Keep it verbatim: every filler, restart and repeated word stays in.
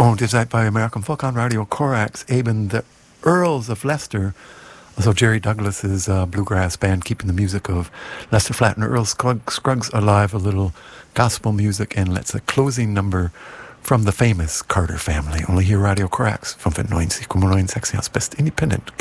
Und ihr seid bei American Folk on Radio Corax, eben the Earls of Leicester, also Jerry Douglas's uh, bluegrass band, keeping the music of Lester Flatt and Earl Scruggs, Scruggs alive, a little gospel music, and let's a closing number from the famous Carter family. Only here Radio Corax, fünfundneunzig Komma neun Sexions Best Independent